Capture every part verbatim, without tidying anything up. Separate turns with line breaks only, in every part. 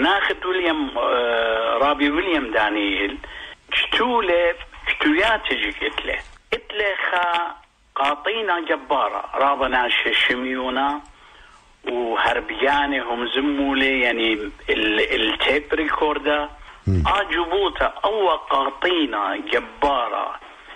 ناخذ ويليام آه رابي ويليام دانييل كتولة كتوياتي قتله قتله خا قاطينا جبارة رابنا شميونا وهربياني هم زمولي يعني التيب ريكوردا اجبوتا او قاطينا جبارة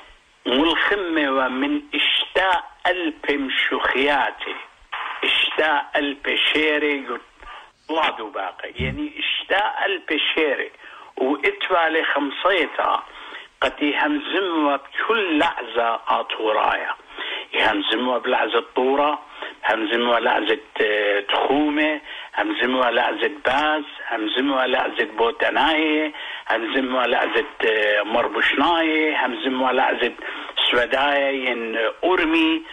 ملخمة ومن اشتاء الب مشوخياتي اشتاء الب شيري طلعوا باقي يعني اشتاء الب شيري واتوالي خمسيتا قد يهمزموا بكل لحظة اطورايا يهمزموا بلحظة طورة همزموا لحظة تخومة همزموا لحظة باز همزموا لحظة بوتناية همزموا لحظة مربوشناية همزموا لحظة سوداية ين أرمي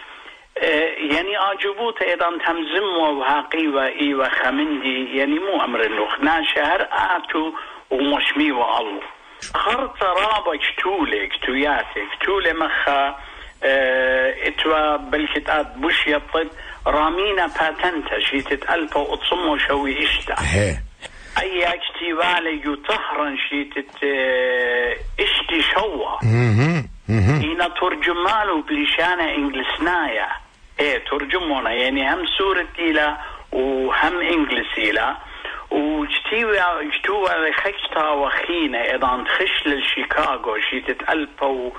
يعني أجبوت أيضا همزموا وهاقيوة إيوة خمندي يعني مو أمر اللخنا شهر آتو ومشمي والله خرطة رابا كتولة كتوياتي كتولة مخا اه اتوا بالكتاب بوش يطد رامينا باتنتا شيتت ألفا وتصمو شوي اشتا اي اكتوالي يطهرن شيتت اه اشتي شوا اينا ترجمالو بلشانة انجلسنايا ايه ترجمونا يعني هم سورة إلى وهم انجلسي لا وجتيوا جتوا خشتا وخينا ايضا تخش للشيكاغو شيتت ألفا و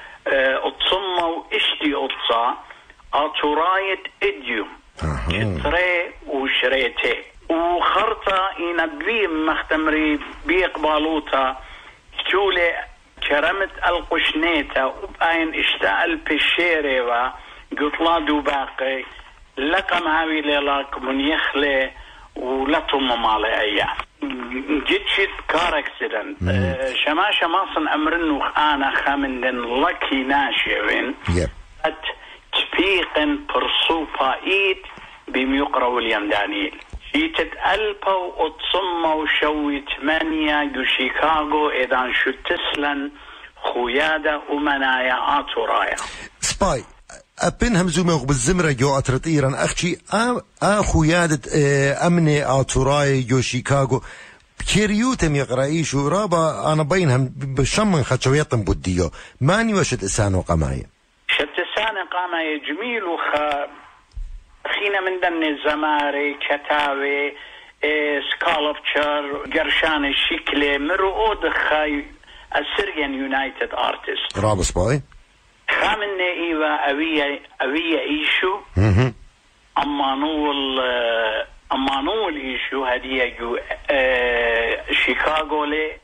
اتصموا واشتي اتصا اتورايت اديوم كتري وشريتي وخرطة اينا بليم مختمري بيقبالوتا كتولي كرمت القشنيتا وباين اشتاء البشيري وقطلا دوباقي لقم هاوي للاك من يخلي ولطم مالي ايام جيتشت كار اكسيدنت شماشة ماصن امرنو انا خامندن لكي ناشيوين ات تبيقن برسوبا ايد بميقرا ويليام دانييل شيتت ألبا وتصمى وشوي تمانية جو شيكاغو اذا شو تسلن خويادة ومنايا اتورايا
سباي أبن همزومه بالزمرة جو أترت إيران أختي أخو يادت أمني آتوراي جو شيكاغو كيريوتم يقرأيش ورابا أنا بينهم بشمن خشويتم بوديو ماني وشت إسان وقماية
شت إسان وقماية جميل وخ خينا من دن الزماري كتاوي سكالبتشر قرشان الشكلة مرؤود خاي السيريان يونايتد آرتست
رابا سباي
خامنة إيوة أوية أوية إيشو أمانول أمانول إيشو هدية جو شيكاغو لي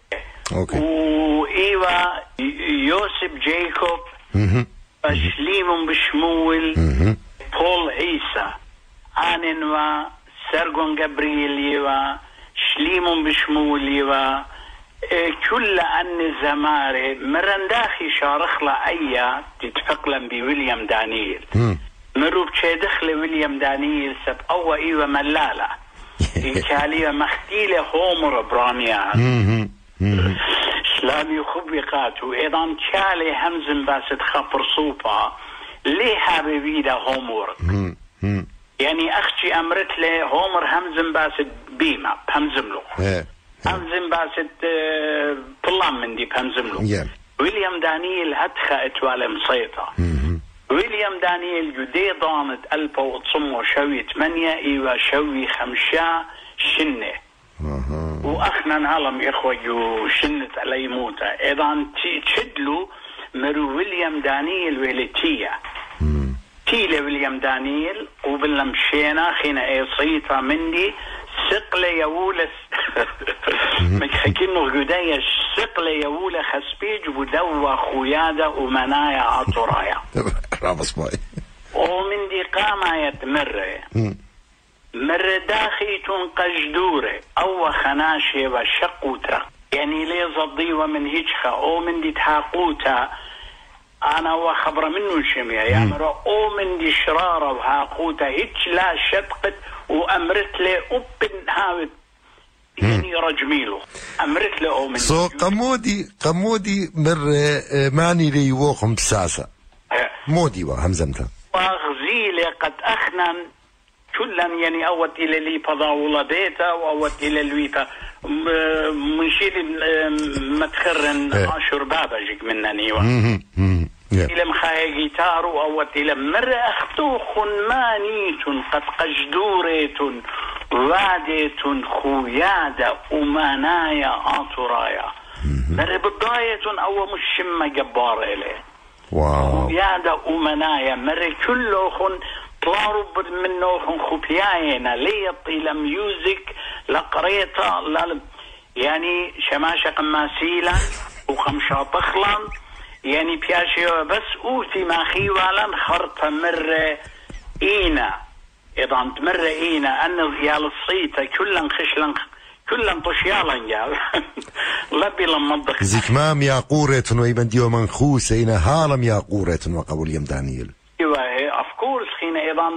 وإيوة يوسف جايكوب شليم بشمول بول عيسى آننوا سرغون جابرييل يوا شليم بشمول يوا كل أن زماري مرنداخي شارخلا أيا تتفقلن بويليام دانييل مروب شي دخل ويليام دانييل سب أو إيوة ملالة إيكالية مختيلة هومر برانيان شلام يخبقات وإيضا كالي همزن باسد خفر صوبا ليه حبيبي ده هومر يعني أختي أمرت لي هومر همزن باسد بيما همزم له همزم باسد طلام من دي بهمزم له ويليام دانييل هدخة اتوالي مصيطة ويليام دانييل جدي ضانت ألفا وتصمو شوي تمانية إيوة شوي خمشة شنة وأخنا نعلم إخوة جو شنة علي موتة إذا تشدلو مرو ويليام دانييل ويلتية تيلة ويليام دانييل وباللمشينا خينا اي صيطة مندي سقلة يولس مكحكينو غدايا سقلة يولة خسبيج ودوا خويادة ومنايا عطرايا
رابص باي
ومن دي قامة يتمر مر داخي تنقجدوري او خناشي وشقوتا يعني لي ضدي ومن هيجخة او من دي تحاقوتا انا وخبر منه شمية يا مرا او من دي شرارة وهاقوتا هيج لا شدقت وامرت لي ابن هاوت يعني رجميله امرت لي او من
سو قمودي قمودي مر ماني لي ووخم بساسة مودي وهمزمتها
وغزيلي قد اخنن كلا يعني أوت إلى لي فضاولة ديتا وأوت إلى لويتا منشيل متخرن عشر بابا جيك منني إلى مخايا جيتار وأوت إلى مر أختوخ مانيت قد قجدوريت واديت خويادة أمانايا آطرايا مر بداية أو مشمة جبار إليه
واو
خويادة أمانايا مر كلوخن طلارب منوخن خبياينا ليط إلى ميوزك لقريتا لا يعني شماشة قماسيلا وخمشة طخلا يعني بياشي بس أوتي ما خيوالا خرطة مرة إينا إذا أنت مرة إينا أنه يا للصيتة كلا خشلا كلا طشيالا يا لبي لما ضخ
زكمام يا قورة ويبن ديو منخوسة إنا هالم يا قورة وقبول يم دانيل
ايوه اوف كورس خينا ايضا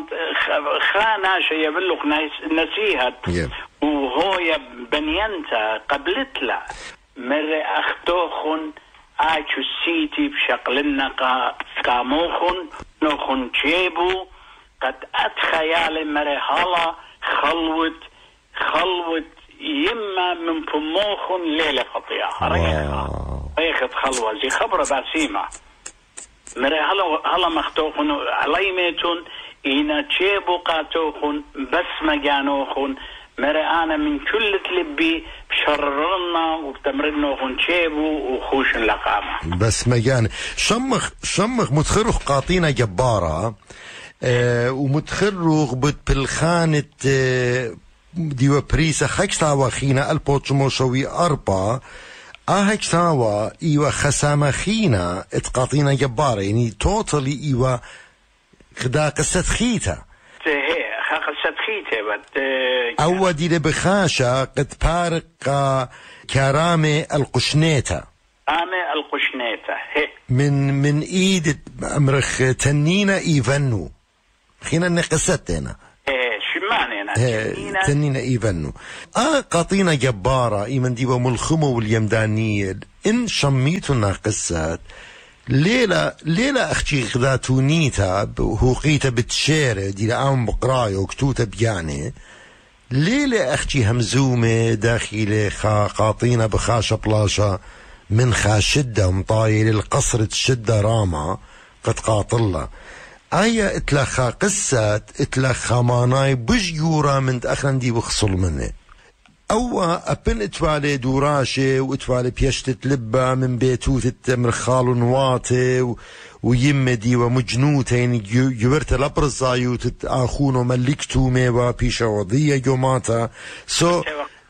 خانا شيء يبلغ نسيهت وهو بنينتا قبلت له مر اختوخن اچو سيتي بشقلنا قاموخن نوخن جيبو قد اتخيال مر هلا خلوت خلوت يما من فموخن ليلة خطيئة ريخت خلوة زي خبرة باسيمة مري هلا هلا مختوخن عليمتون إنا تشيبو قاتوخن بس مجانوخن مري أنا من كل تلبي بشررنا وبتمرنوخن تشيبو وخوش لقامة
بس مجان شمخ شمخ متخرخ قاطينا جبارة اه ومتخرخ بتبلخانة اه ديو بريسة خكستا وخينا البوتشموشوي أربا آهك ساوا إيوا خسامة خينا اتقاطينا جبارة يعني توتالي إيوا خدا قصة خيتا
هي قصة خيتا بد
أو دي لبخاشة قد بارق كرامة القشنيتا
آمة القشنيتا هي
من من إيد أمرخ تنينا إيفنو خينا نقصتنا تنينا إيفنو آه قاطينا جبارة إيمن ديبا ملخمة واليمدانية إن شميتنا قصات ليلة ليلة أختي خذاتونيتا هوقيتا بتشيرة دي لعام بقراية وكتوتا بياني ليلة أختي همزومة داخلة خا قاطينا بخاشة بلاشة من خاشدة مطايل القصر تشدة راما قد قاطلة آية اتلخا قصة اتلخا ماناي بجيورا من تأخرن دي بخصل منه أو أبن اتوالي دوراشي واتوالي بيشتت لبا من بيتوت التمرخال نواتي ويمدي ومجنوتين جبرت الأبرزايوت آخونو ملكتو ميوا بيشا وضية يوماتا سو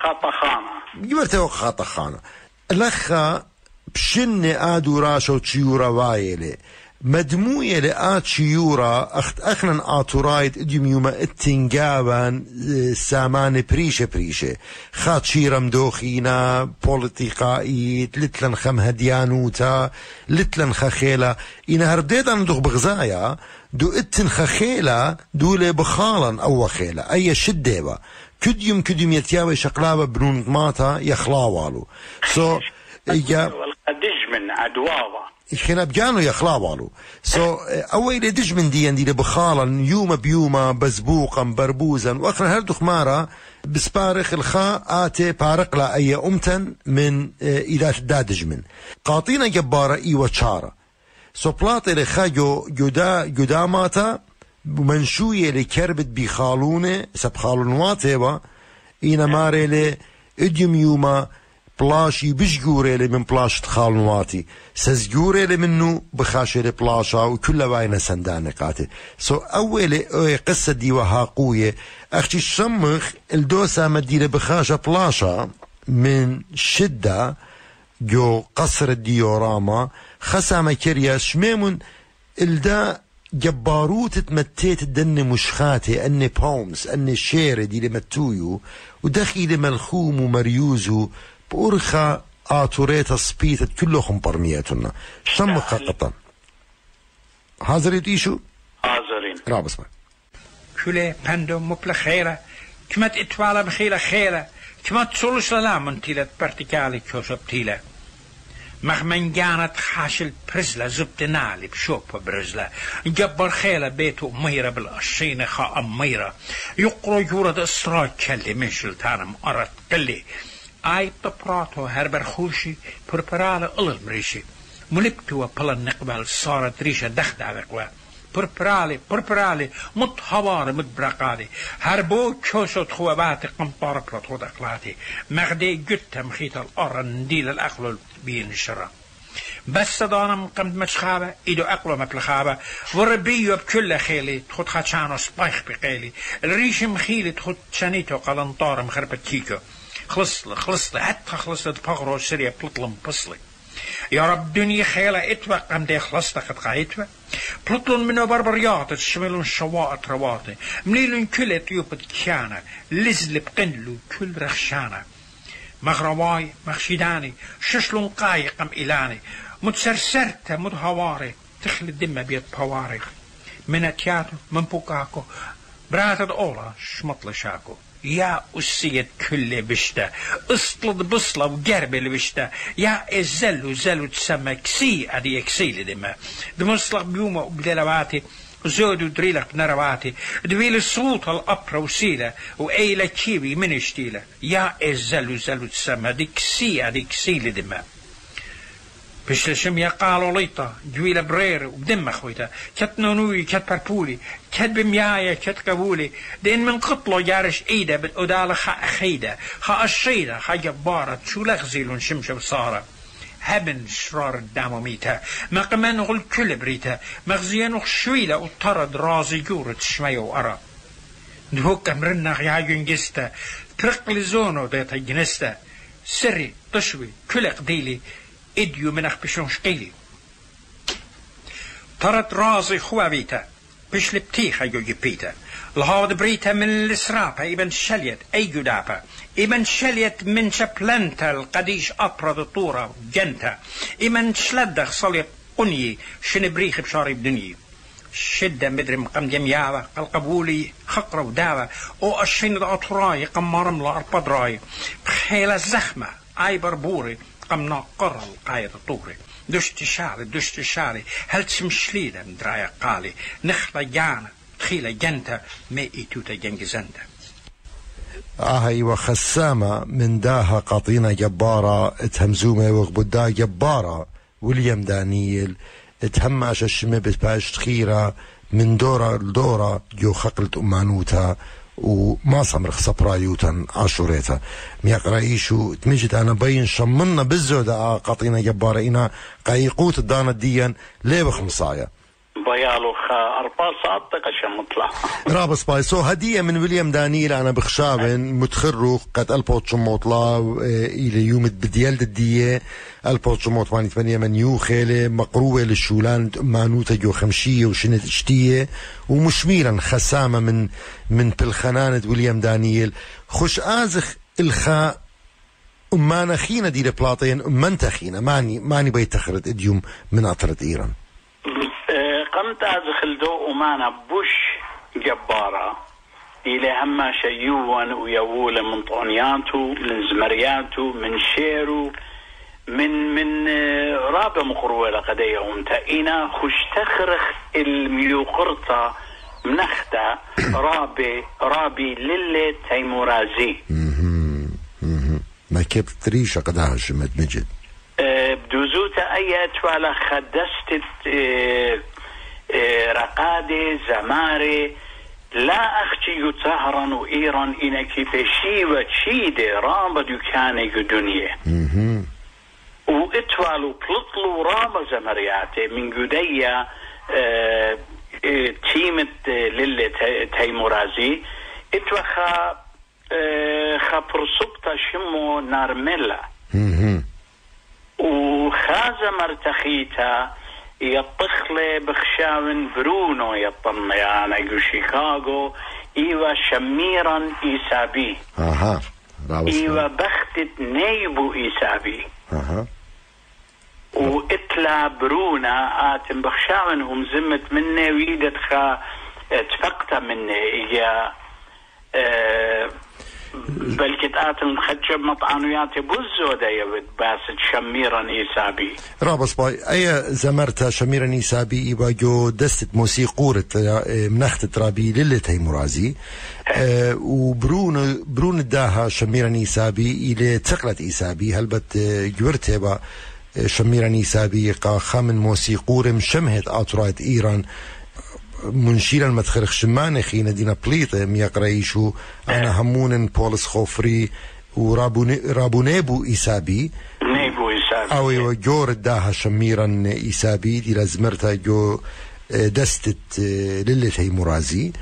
جبرت وقاطة خانة لخا بشن آدوراشو تشيورا وايلي مدموية لآتشيورا أخت أخنن آتورايت إديم يوما اتنقابان سامان بريشة بريشة خاتشيرا مدوخينا بوليتيقائيت لتلن خم هديانوتا لتلن خخيلة إنا هرديتا ندوخ بغزايا دو اتن خخيلة دولي بخالا أو خيلة أي شديبا كديم كديم يتياوي شقلابا بنون ماتا يخلاوالو سو so, يا
دجمن عدواوا
خنا بجانو يخلاوالو سو so, أول دجمن دي دي بخالا يوم بيوما بزبوقا بربوزا وأخنا هردو خمارا بسبارخ الخاء آتي بارقلا أي أمتن من إذا دا دجمن قاطينا جبارة إيوة شارة سو so, بلاطي لخا جو جدا جدا ماتا منشوية لكربت بخالونة سب خالونواتي إينا ماري لي إديم يوما بلاشي بشجوري لي من بلاش تخالنواتي سزجوري لي منو بخاشي لي بلاشا وكل واينا سندانقاتي سو so أولي قصة دي وهاقوية أختي الشمخ الدوسة مدينة بخاشة بلاشا من شدة جو قصر الديوراما خسامة كريا شميمون الدا جباروت تمتيت الدن مشخاتي أني بومس أني شير دي لمتويو ودخيل ملخوم ومريوزو بأرخا آتوريتا سبيتت كلهم برمياتنا شمخ قطن حاضرين إيشو؟
حاضرين
رابس ما
كله بندو مبلا خيرة كما تتوالا بخيرة خيرة كما تصولش للامن تيلة برتكالي كوسب تيلة مخ من كانت خاشل برزلة زبط نالي بشوبة برزلة جبر خيلة بيته ميرة بالقشينة خا أميرة يقرأ يورد إسراج كالي مشل تانم أرد قلي آي ببراتو هربر خوشي بربرالة قلل مريشي ملبتوا بلن نقبل صارت ريشة دخد عبقوا بربرالي بربرالي متحوار متبرقالي هربو كوشت خواباتي قمطار بلطو دقلاتي مغدي جتا مخيط الأرن ديل الأقل بين الشرا بس صدانا مقمد مشخابة إيدو أقلو مبلخابة وربيو بكل خيلي تخد خاتشانو سبايخ بقيلي الريش مخيلي تخد شانيتو قلنطار مخربتيكو خلصلي خلصلي حتى خلصلي تبغرو سريع بلطلم بصلي يا رب دنيا خيلة اتوى قم دي خلصتك تقايتوى بلطلن منو بربريات تشملون شواء رواتي منيلون كل طيوبة كيانة لزل بقنلو كل رخشانة مغرواي مخشيداني ششلون قايق ام إلاني متسرسرت متهواري تخلي الدم بيت بواري من اتياتو من بوكاكو براتد أولا شمطل شاكو يا أسيد كل بشتا اصطلد بصلة وقرب بشتا يا الزلو زلو تسمى كسي ادي كسي لدما دمصلق بيومة وبدلواتي زودو دريلك بنرواتي دويل الصوت الأبرة وسيلة وأيلة كيبي من اشتيلة يا الزلو زلو تسمى دي كسي ادي كسي لدما بش لشم يقالوا ليطة جويلة برير وبدم خويتا كت نونوي كت بربولي كت بميايا كت قبولي دين من قطلو جارش ايدا بالأدالة خا اخيدا خا الشيدة خا جبارة شو لغزيلون شمشة بصارة هبن شرار الداموميتا ما قمان غل كل بريتا مغزيانو خشويلة وطرد رازي جورة شمية وأرى نهوك امرنا غياجون جستا ترقل زونو ديتا جنستا سري تشوي كل قديلي إديو منخ بشون شقيلي طرد رازي خوابيتا بش لبتيخة يو جبيتا لهاد بريتا من الاسرابة إبن شليت أي جدابة إبن شليت من شبلنتا القديش أبرد طورة جنتا إبن شلدخ صليت قنيي شنبريخ بشاري بدنيي شدة مدري مقام جمياوة القبولي خقرة وداوة أو الشين الأطراي قمارم لأرباد راي بخيلة زخمة أي بربوري قم ناقر القايد طوري دشت شاري دشت شاري هل تسمشليدة مدرايا قالي نخلة جانا تخيلة جنتا ما إيتوتا جنجزنتا
آهي وخسامة من داها قاطينة جبارة اتهمزومة وغبدا جبارة ويليام دانييل اتهمش الشمبت باش تخيرة من دورة لدورة جو خقلت أمانوتا وما صمرخ صبرايوتا عاشوريتا ميقرأيشو تمجد أنا بين شمنا بالزودة قاطينة جبارة إنا قايقوت الدانة ديا ليه بخمصايا
بيالو خا أربع ساعات تقشى مطلع
رابس باي سو هدية من ويليام دانييل أنا بخشابن متخرخ قد ألبوت شموطلا إلى يوم بديال الدية ألبوت شموط ثمانية ثمانية من يو خيلة مقروبة للشولان مانوتا جو خمشية وشنة اشتية ومشميلا خسامة من من بالخنانة ويليام دانييل خش آزخ الخا أمانا خينا دي لبلاطين أمان تخينا ماني ماني بيتخرد إديوم من أطرة إيران
قمت أدخل دو أمانة بوش جبارة إلى هما شيوان ويوول من طونياتو من زمرياتو من شيرو من من رابع مقروة لقديه أمتا إنا خش تخرخ الميوقرطة منختا رابي رابي للي تيمورازي
ما كيف تريشة قدها شمت مجد
بدوزوتا أيات ولا خدست رقادي زماري لا أختي يتهرن وإيران إنك تشي وتشيدي رامة دكاني دنيا وإتوالو بلطلو رامة زمرياتي من قدية اه اه تيمة للي تيمورازي إتوخا اه خبرصبتا شمو نارميلا وخازة مرتخيتا يطخلي بخشاون برونو يطنيانا جو شيكاغو إيوا شميرا إيسابي
أها
إيوا بختت نيبو إيسابي
أها
وإتلا برونا آتم بخشاون هم زمت مني ويدت خا تفقت مني إيا اه بلكت آتم خدشب مطعنويات بوزو دايود باسد شميرا إيسابي
رابس باي أي زمرتا شميرا إيسابي إبا جو دستت موسيقورة منخت رابي للتي مرازي أه وبرون برون داها شميرا إيسابي إلى تقلت إيسابي هلبت جورته با شميرا إيسابي قا خامن موسيقور مشمهت آترايت إيران منشيلا متخرخ شمان خينا دينا بليطة ميقرأيشو أنا همون بولس خوفري ورابونيبو إيسابي
نيبو إيسابي
أو جور داها شميرا إيسابي دي لازمرتا جو دستت للتي مرازي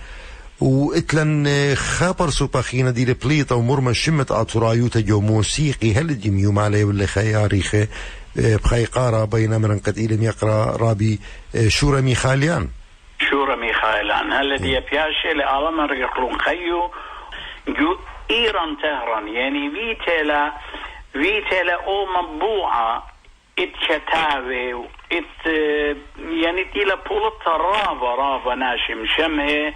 وإتلن خابر سوبا خينا دي لبليطة ومرمى شمت آترايوتا جو موسيقي هل دي ميومالي واللي خياريخي بخي قارة بين مرن قد إلم يقرأ رابي شورى ميخاليان
شورى ميخائيلان الذي يبياشي لعالم رجلون خيو جو إيران تهران يعني فيتلا فيتلا أو مطبوعة اتشتاوي ات يعني تيلا بولت رافا رافا ناشم شمه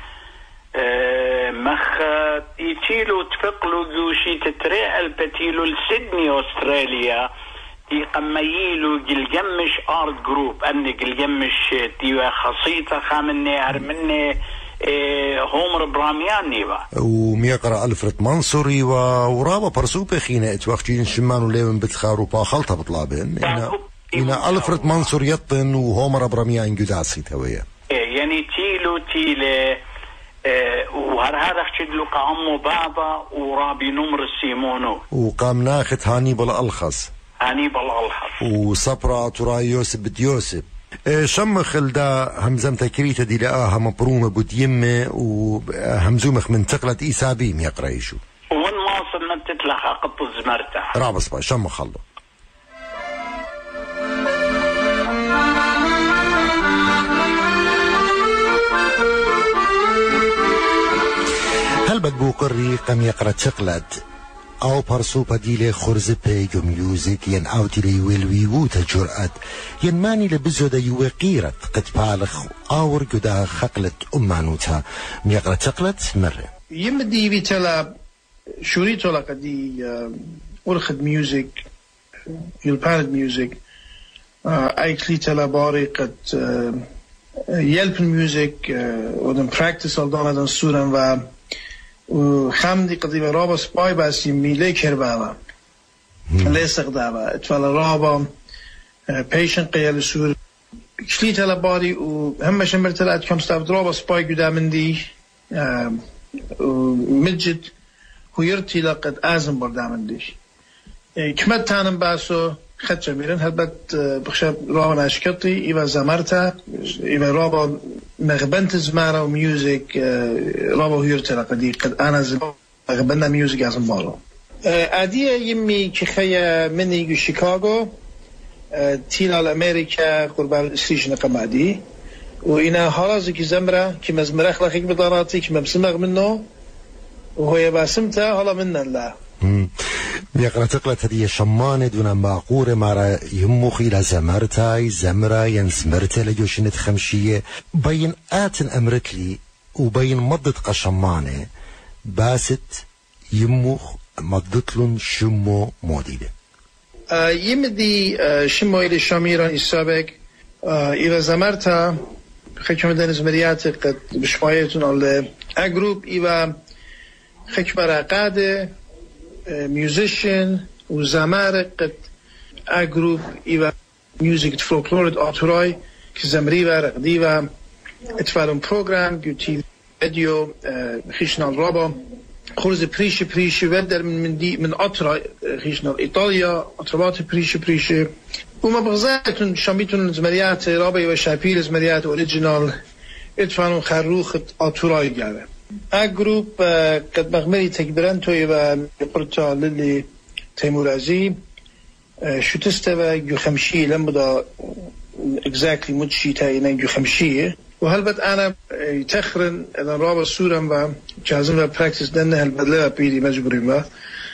اه مخ يتيلو تفقلو جوشي تتريع البتيلو لسيدني أستراليا تي قميلو جلجمش آرت جروب أني جلجمش تيوا خصيصة خامني أرمني اه هومر برامياني با
وميقرأ ألفرد منصوري ورابا برسوبة خينا اتوقتين شمان وليون بتخارو با خلطة بطلابين إنا, إنا ألفرد منصور يطن وهومر براميان جداسي تويا
يعني تيلو تيلي اه وهر هذا خشدلو قامو بابا ورابي نمر السيمونو
وقام ناخد هانيبال الخص
هانيبال الخص
وصبرا تراي يوسف بد يوسف شمخ دا همزم تكريتا دي لقاها مبرومة بود يمة وهمزومخ من تقلة إيسابيم يقرأيشو
وين ماصل من تتلخى قط الزمرتة
رابص باي شمخ الله هل بدبو قري قم يقرأ تقلت او پرسوپا دیل خورز پیگو میوزیک ین او دیل یویلویو تا جرأت ین مانی لبزودا یوقیرت قد بالخ آور قدا خقلت امانوتا ميقرأ تقلت مرة
يمدي بيتلا شوريتو لقدي ورخد ميوزيك يلبارد ميوزيك اي كليتلا باري قد يلبن ميوزيك ودن براكتس الدانا دن سورن و وخمدي قديمة رابا سباي بس يميلي كربالا ليسق دابا اتفالا رابا بيشن قيال سور شليت على باري وهم شمرت لأت كم ستافد رابا سباي قدا من دي ومجد ويرتي لقد آزم بردا من ديش كمت تانم باسو خد جميلن هلبت بخشب رابا ناشكتي إيوا زمرتا إيوا رابا مغبنت زمارة وميوزيك رابا ويرتي لقدي قد أنا زمارة مغبنا ميوزيك آزم بارو عادية يمي كخيا مني شيكاغو تيلا الأمريكا قربان السيشن قمادي وإنا هرازي كي زمرة كي مزمرخ لخيك بداراتي كي مبسمغ منه وهو يباسمتا هلا منا لا
يقرأ تقلت هذه شمانة دون معقورة مارا يمخي لزمرتاي زمرة ينزمرتا لجوشنة خمشية بين آتن أمرت لي وبين مضت قشمانة باست يمخ مضتلن شمو موديلة
آه يمدي آه شمو إلي شاميران إسابق آه إذا زمرتا خيكم دنز مريات قد بشمايتون على أجروب إذا خيكم راقادة ميوزيشن وزمارة قد أجروب إذا ميوزيك فولكلورد آتوراي كزمري ورقدي و اتفالون بروغرام جوتي فيديو خيشنا الرابا خورز بريشي بريشي ودر من من دي من أطرا خيشنا إيطاليا أطرابات بريشي بريشي وما بغزاتون شاميتون زمريات رابا وشابيل زمريات أوريجينال اتفالون خروخ آتوراي جاوه أجروب قد مغمري تكبران توي و يقرطا للي تيمورازي شو تستوى جو خمشي لم بدا exactly مدشي تاينا جو خمشي وهلبت أنا تخرن أنا رابا سورا و جازم و براكتس دنه هلبدلها بيدي مجبورين و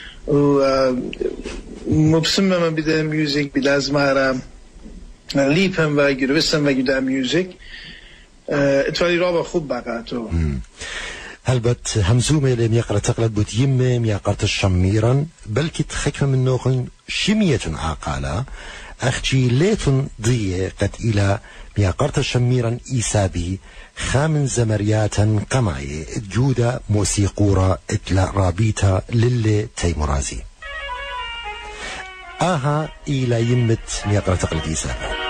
ومبسمة من بدا ميوزيك بدا زمارة ليبهم و جروسم و جدا ميوزيك اتوالي رابا خوب بقاتو
هلبت همزومة لم يقرأ تقلد بوت يمم يقرأت الشميرا بلكي تخكم من نوخن شمية عقالة أختي ليتن ضية قد إلى يقرأت شميرا إيسابي خامن زمرياتا قمعي جودة موسيقورة إتلا رابيتا للي تيمرازي آها إلى يمت يقرأ تقلد إيسابي.